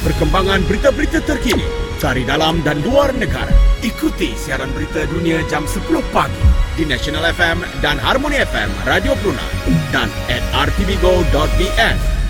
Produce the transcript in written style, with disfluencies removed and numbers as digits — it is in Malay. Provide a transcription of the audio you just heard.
perkembangan berita-berita terkini dari dalam dan luar negara. Ikuti siaran berita dunia jam 10 pagi di National FM dan Harmony FM Radio Brunei dan at rtbgo.bn.